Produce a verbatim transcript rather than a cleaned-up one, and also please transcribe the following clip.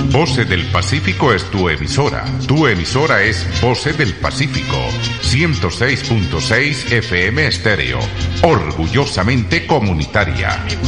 Voce del Pacífico es tu emisora. Tu emisora es Voce del Pacífico. ciento seis punto seis F M Estéreo. Orgullosamente comunitaria.